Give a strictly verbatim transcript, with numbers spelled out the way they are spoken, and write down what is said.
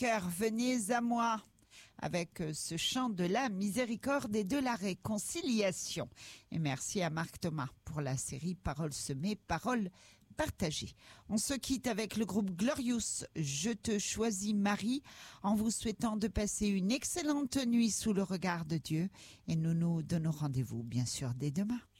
cœur, venez à moi, avec ce chant de la miséricorde et de la réconciliation. Et merci à Marc Thomas pour la série Paroles semées, paroles partagées. On se quitte avec le groupe Glorious, Je te choisis Marie, en vous souhaitant de passer une excellente nuit sous le regard de Dieu. Et nous nous donnons rendez-vous bien sûr dès demain.